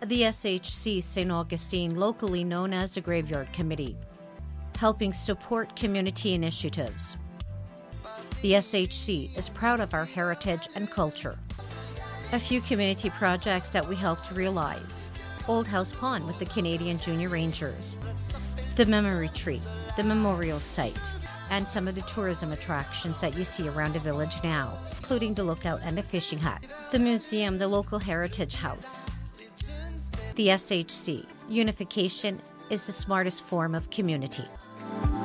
The SHC St. Augustine, locally known as the Graveyard Committee, helping support community initiatives. The SHC is proud of our heritage and culture. A few community projects that we helped realize: Old House Pond with the Canadian Junior Rangers, the Memory Tree, the Memorial Site, and some of the tourism attractions that you see around the village now, including the Lookout and the Fishing Hut, the museum, the local heritage house. The SHC, unification is the smartest form of community.